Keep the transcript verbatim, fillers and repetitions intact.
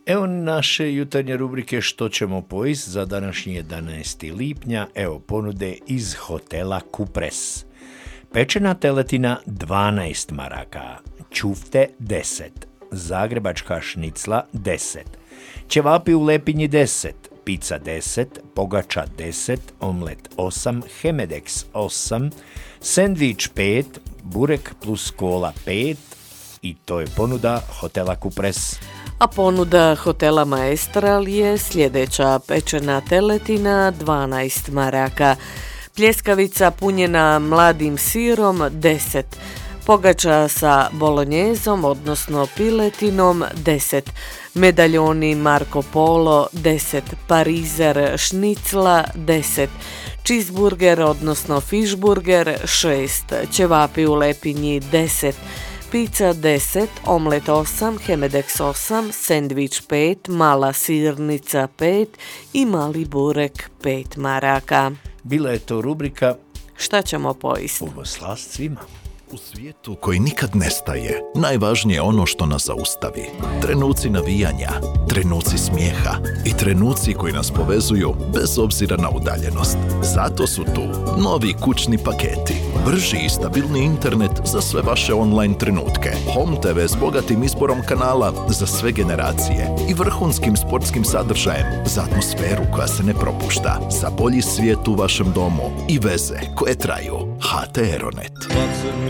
Evo naše jutarnje rubrike što ćemo pojist za današnji jedanaesti lipnja. Evo ponude iz hotela Kupres. Pečena teletina dvanaest maraka, ćufte deset, zagrebačka šnicla deset, ćevapi u lepinji deset, pizza deset, pogača deset, omlet osam, Chemedex osam, sendvič pet, burek plus kola pet i to je ponuda hotela Kupres. A ponuda hotela Maestral je sljedeća: pečena teletina dvanaest maraka, pljeskavica punjena mladim sirom deset, pogača sa bolonjezom odnosno piletinom deset, medaljoni Marco Polo deset, parizer šnicla deset, cheeseburger odnosno fishburger šest, ćevapi u lepinji deset, pizza deset, omlet osam, Chemedex osam, sendvič pet, mala sirnica pet i mali burek pet maraka. Bila je to rubrika Šta ćemo pojesti? Uvo slast svima. U svijetu koji nikad nestaje, najvažnije je ono što nas zaustavi. Trenuci navijanja, trenuci smijeha i trenuci koji nas povezuju bez obzira na udaljenost. Zato su tu novi kućni paketi. Brži i stabilni internet za sve vaše online trenutke. Home te ve s bogatim izborom kanala za sve generacije i vrhunskim sportskim sadržajem za atmosferu koja se ne propušta. Za bolji svijet u vašem domu i veze koje traju. ha te Aeronet.